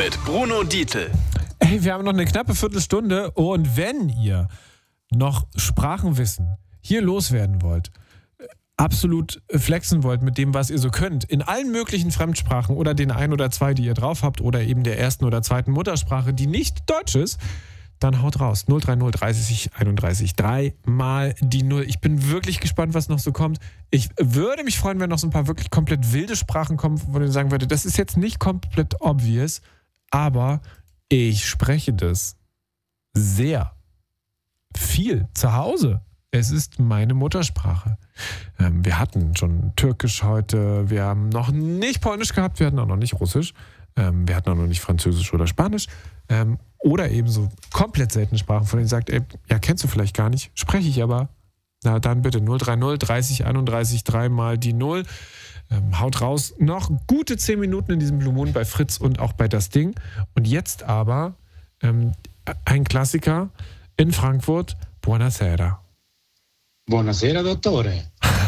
mit Bruno Dietl. Hey, wir haben noch eine knappe Viertelstunde und wenn ihr noch Sprachenwissen hier loswerden wollt, absolut flexen wollt mit dem, was ihr so könnt, in allen möglichen Fremdsprachen oder den ein oder zwei, die ihr drauf habt oder eben der ersten oder zweiten Muttersprache, die nicht Deutsch ist, dann haut raus. 030 30 31 3 mal die 0. Ich bin wirklich gespannt, was noch so kommt. Ich würde mich freuen, wenn noch so ein paar wirklich komplett wilde Sprachen kommen, wo ich sagen würde, das ist jetzt nicht komplett obvious, aber ich spreche das sehr viel zu Hause. Es ist meine Muttersprache. Wir hatten schon Türkisch heute, wir haben noch nicht Polnisch gehabt, wir hatten auch noch nicht Russisch, wir hatten auch noch nicht Französisch oder Spanisch oder eben so komplett seltene Sprachen, von denen sagt, ey, ja, kennst du vielleicht gar nicht, spreche ich aber. Na dann bitte 030 30 31 3 mal die 0. Haut raus. Noch gute 10 Minuten in diesem Blue Moon bei Fritz und auch bei Das Ding. Und jetzt aber ein Klassiker in Frankfurt. Buonasera. Buonasera, Dottore.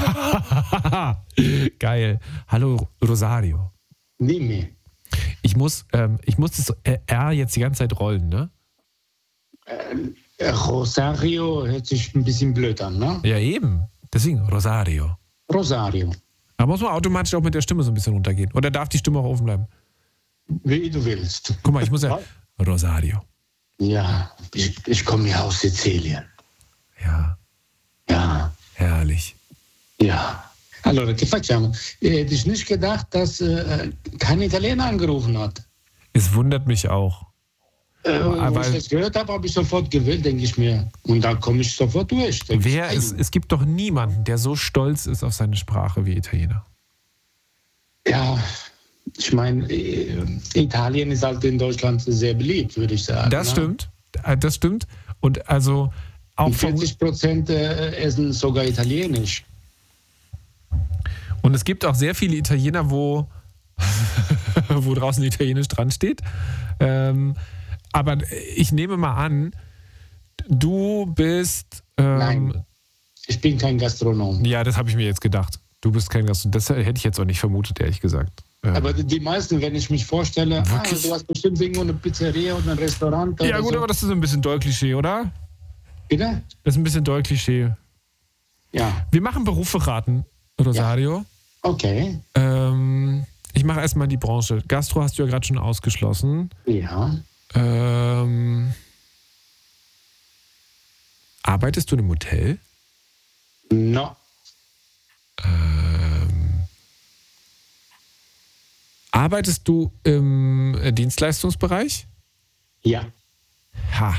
Geil. Hallo, Rosario. Dimmi. Ich muss das R jetzt die ganze Zeit rollen, ne? Rosario hört sich ein bisschen blöd an, ne? Ja, eben. Deswegen Rosario. Rosario. Da muss man automatisch auch mit der Stimme so ein bisschen runtergehen. Oder darf die Stimme auch offen bleiben? Wie du willst. Guck mal, ich muss ja... Rosario. Ja, ich komme ja aus Sizilien. Ja. Ja. Herrlich. Ja. Allora, che facciamo? Hätte ich nicht gedacht, dass kein Italiener angerufen hat. Es wundert mich auch. Als ich das gehört habe, habe ich sofort gewählt, denke ich mir. Und dann komme ich sofort durch. Es gibt doch niemanden, der so stolz ist auf seine Sprache wie Italiener. Ja, ich meine, Italien ist halt in Deutschland sehr beliebt, würde ich sagen. Das stimmt. Das stimmt. Und also auch 40% essen sogar Italienisch. Und es gibt auch sehr viele Italiener, wo draußen Italienisch dran steht. Aber ich nehme mal an, du bist... Nein, ich bin kein Gastronom. Ja, das habe ich mir jetzt gedacht. Du bist kein Gastronom. Das hätte ich jetzt auch nicht vermutet, ehrlich gesagt. Aber die meisten, wenn ich mich vorstelle, du hast bestimmt irgendwo eine Pizzeria oder ein Restaurant. Ja gut, so. Aber das ist ein bisschen Doll-Klischee, oder? Bitte? Das ist ein bisschen Doll-Klischee. Ja. Wir machen Berufe raten, Rosario. Ja. Okay. Ich mache erstmal die Branche. Gastro hast du ja gerade schon ausgeschlossen. Ja. Arbeitest du in einem Hotel? No. Arbeitest du im Dienstleistungsbereich? Ja. Ha.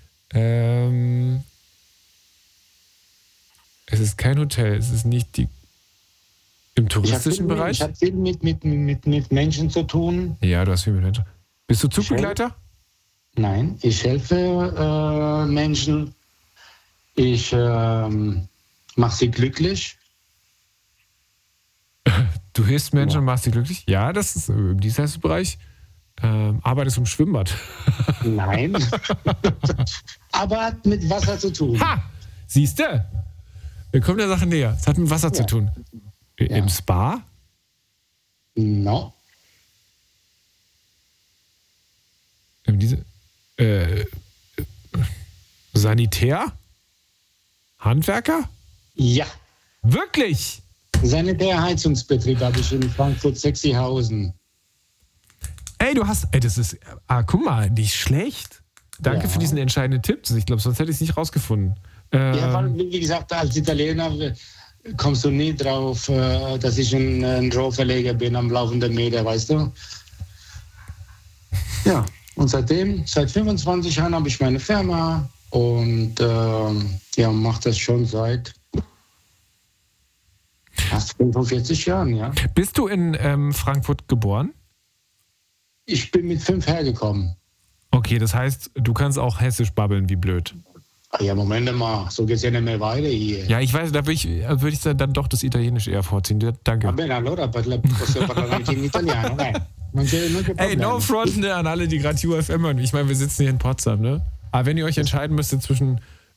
Es ist kein Hotel, es ist nicht im touristischen Bereich? Ich habe viel mit Menschen zu tun. Ja, du hast viel mit Menschen. Bist du Zugbegleiter? Nein, ich helfe Menschen. Ich mache sie glücklich. Du hilfst Menschen und machst sie glücklich? Ja, das ist im Dienstleistungsbereich. Arbeitest du im Schwimmbad? Nein. Aber hat mit Wasser zu tun. Ha! Siehst du? Wir kommen der Sache näher. Es hat mit Wasser zu tun. Im Spa? No. Sanitär? Handwerker? Ja. Wirklich? Sanitärheizungsbetrieb habe ich in Frankfurt-Sechsihausen. Ey, das ist, guck mal, nicht schlecht. Danke für diesen entscheidenden Tipp. Ich glaube, sonst hätte ich es nicht rausgefunden. Ja, weil, wie gesagt, als Italiener kommst du nie drauf, dass ich ein Rohverleger bin am laufenden Meter, weißt du? Ja, und seit 25 Jahren habe ich meine Firma und mache das schon seit fast 45 Jahren, ja. Bist du in Frankfurt geboren? Ich bin mit 5 hergekommen. Okay, das heißt, du kannst auch hessisch babbeln wie blöd. Ja, Moment mal, so geht es ja nicht mehr weiter hier. Ja, ich weiß, da würde ich dann doch das Italienische eher vorziehen. Danke. Allora posso parlare anche in italiano, dai. Ey, no front, ne, an alle, die gerade UFM hören. Ich meine, wir sitzen hier in Potsdam, ne? Aber wenn ihr euch entscheiden müsstet zwischen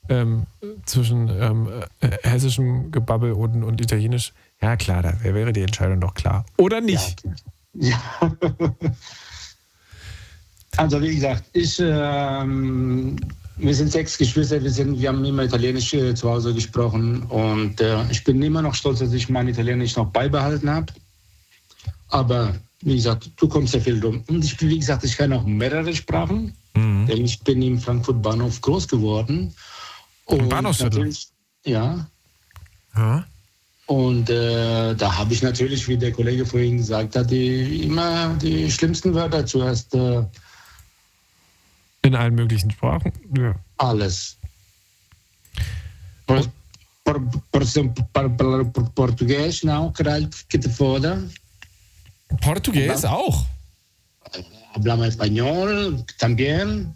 hessischem Gebabbel und Italienisch, ja klar, da wäre die Entscheidung doch klar. Oder nicht? Ja. Also wie gesagt, wir sind 6 Geschwister, wir haben immer Italienisch zu Hause gesprochen und ich bin immer noch stolz, dass ich mein Italienisch noch beibehalten habe. Aber wie gesagt, du kommst ja viel rum. Und wie gesagt, ich kann auch mehrere Sprachen, denn ich bin im Frankfurt Bahnhof groß geworden. Im Bahnhofsviertel? Ja. Ja. Und da habe ich natürlich, wie der Kollege vorhin gesagt hat, immer die schlimmsten Wörter zuerst. In allen möglichen Sprachen? Ja. Alles. Português, não, caralho, que te foda. Portugies auch? Hablamos español, también.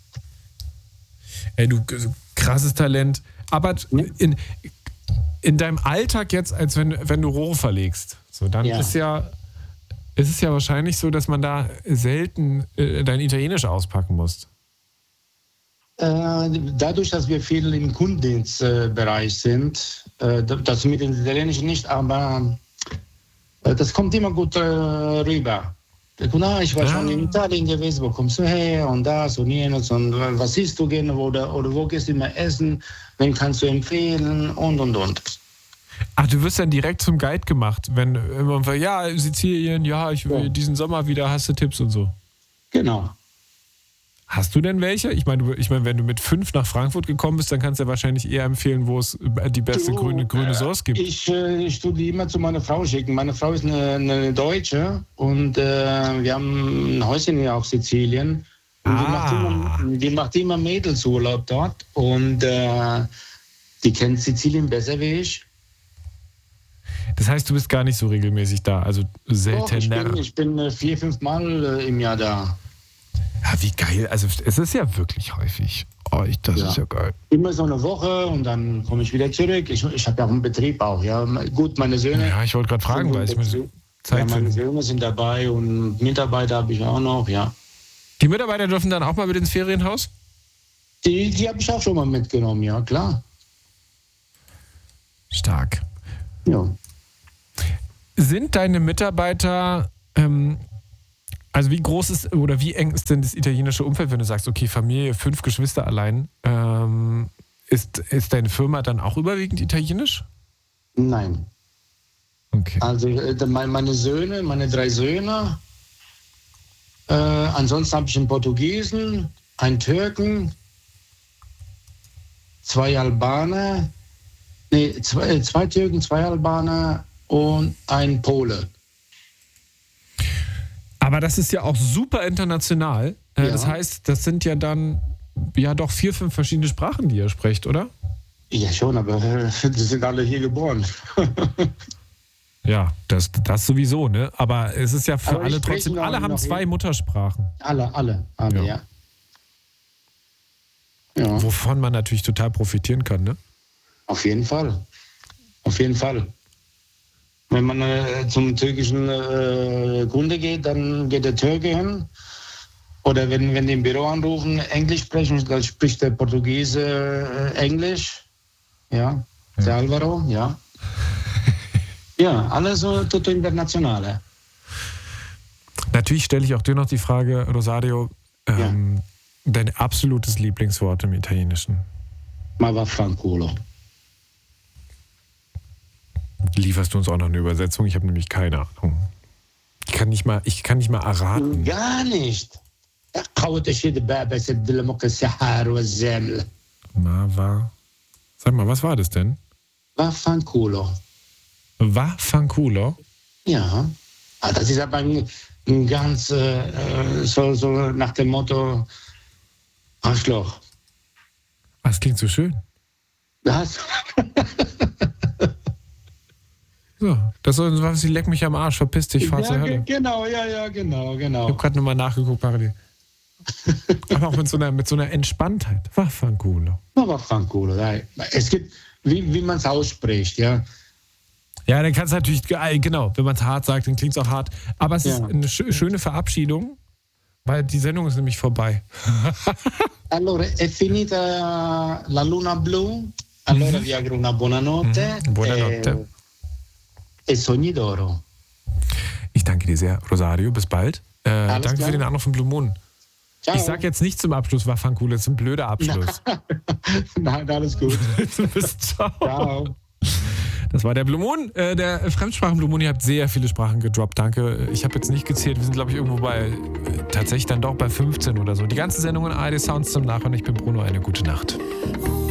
Ey, du krasses Talent. Aber in deinem Alltag jetzt, als wenn du Rohre verlegst, so, dann ist es ja wahrscheinlich so, dass man da selten dein Italienisch auspacken muss. Dadurch, dass wir viel im Kundendienstbereich sind, das mit dem Italienischen nicht, aber das kommt immer gut rüber. Ich war schon in Italien gewesen, wo kommst du her und das und jenes und was isst du gerne oder wo gehst du immer essen, wen kannst du empfehlen und. Ach, du wirst dann direkt zum Guide gemacht, wenn man sagt, ja, Sizilien, ja, ich will diesen Sommer wieder, hast du Tipps und so. Genau. Hast du denn welche? Ich meine, wenn du mit 5 nach Frankfurt gekommen bist, dann kannst du ja wahrscheinlich eher empfehlen, wo es die beste grüne Sauce gibt. Ich tue die immer zu meiner Frau schicken. Meine Frau ist eine Deutsche und wir haben ein Häuschen hier auf Sizilien. Und die macht immer Mädelsurlaub dort und die kennt Sizilien besser wie ich. Das heißt, du bist gar nicht so regelmäßig da, also seltener. Doch, ich bin 4-5 Mal im Jahr da. Ja, wie geil. Also es ist ja wirklich häufig. Oh, das ist ja geil. Immer so eine Woche und dann komme ich wieder zurück. Ich habe ja auch einen Betrieb auch. Ja. Gut, meine Söhne... Ja, ich wollte gerade fragen, weil ich mir Zeit meine Söhne sind dabei und Mitarbeiter habe ich auch noch, ja. Die Mitarbeiter dürfen dann auch mal mit ins Ferienhaus? Die habe ich auch schon mal mitgenommen, ja, klar. Stark. Ja. Sind deine Mitarbeiter... Also wie groß ist oder wie eng ist denn das italienische Umfeld, wenn du sagst, okay, Familie, 5 Geschwister allein, ist deine Firma dann auch überwiegend italienisch? Nein. Okay. Also meine Söhne, meine 3 Söhne, ansonsten habe ich einen Portugiesen, einen Türken, 2 Albaner, 2 Türken, 2 Albaner und ein Pole. Aber das ist ja auch super international. Das heißt, das sind ja dann doch 4-5 verschiedene Sprachen, die ihr sprecht, oder? Ja schon, aber die sind alle hier geboren. Ja, das sowieso, ne? Aber es ist ja für alle trotzdem, alle haben 2 Muttersprachen. Alle, ja. Wovon man natürlich total profitieren kann, ne? Auf jeden Fall. Wenn man zum türkischen Kunde geht, dann geht der Türke hin. Oder wenn die im Büro anrufen, Englisch sprechen, dann spricht der Portugiese Englisch. Ja, der Alvaro, ja. Ja, alles so tutto internationale. Natürlich stelle ich auch dir noch die Frage, Rosario, dein absolutes Lieblingswort im Italienischen? Ma vaffanculo. Lieferst du uns auch noch eine Übersetzung? Ich habe nämlich keine Ahnung. Ich kann nicht mal erraten. Gar nicht. Sag mal, was war das denn? Vaffanculo. Vaffanculo? Ja. Das ist aber ein ganz so nach dem Motto Arschloch. Das klingt so schön. Das? So, das soll was, leck mich am Arsch, verpiss dich, fahr zur Hölle. Genau. Ich habe gerade nochmal nachgeguckt, parallel. Aber auch mit so einer Entspanntheit. Vaffanculo. Vaffanculo, es gibt, wie man es ausspricht, ja. Ja, dann kannst du natürlich, genau, wenn man es hart sagt, dann klingt es auch hart. Aber es ist eine schöne Verabschiedung, weil die Sendung ist nämlich vorbei. Allora, è finita la luna blu, allora vi auguro una buonanotte. Buonanotte. E sogni d'oro. Ich danke dir sehr, Rosario. Bis bald. Danke klar. für den Anruf von Blue Moon. Ciao. Ich sag jetzt nicht zum Abschluss, war Pfannkuchen, das ist ein blöder Abschluss. Nein, alles gut. Bis ciao. Ciao. Das war der Blue Moon, der Fremdsprachen Blue Moon. Ihr habt sehr viele Sprachen gedroppt, danke. Ich habe jetzt nicht gezählt, wir sind glaube ich irgendwo bei, tatsächlich dann doch bei 15 oder so. Die ganze Sendung in ARD Sounds zum Nachhören. Ich bin Bruno, eine gute Nacht.